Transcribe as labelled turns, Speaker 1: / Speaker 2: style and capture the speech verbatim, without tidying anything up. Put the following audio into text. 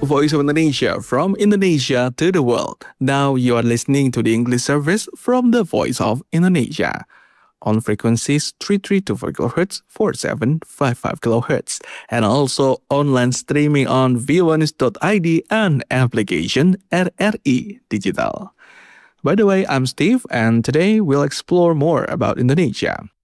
Speaker 1: Voice of Indonesia from Indonesia to the world. Now you are listening to the English service from the Voice of Indonesia on frequencies three three two four kilohertz, four seven five five kilohertz, and also online streaming on v one news dot i d and application R R I Digital. By the way, I'm Steve, and today we'll explore more about Indonesia.